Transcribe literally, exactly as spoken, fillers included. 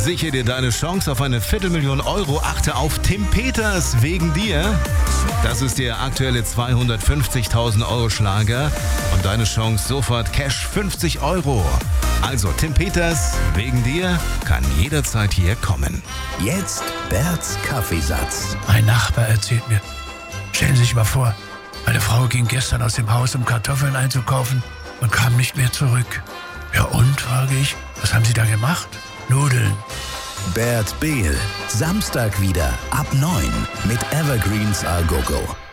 Sichere dir deine Chance auf eine Viertelmillion Euro. Achte auf Tim Peters wegen dir. Das ist der aktuelle zweihundertfünfzigtausend Euro Schlager und deine Chance sofort Cash fünfzig Euro. Also Tim Peters wegen dir kann jederzeit hier kommen. Jetzt Berts Kaffeesatz. Ein Nachbar erzählt mir, stellen Sie sich mal vor, meine Frau ging gestern aus dem Haus, um Kartoffeln einzukaufen und kam nicht mehr zurück. Ja und, frage ich, was haben Sie da gemacht? Nudeln. Bert Behl, Samstag wieder ab neun mit Evergreens A Go Go.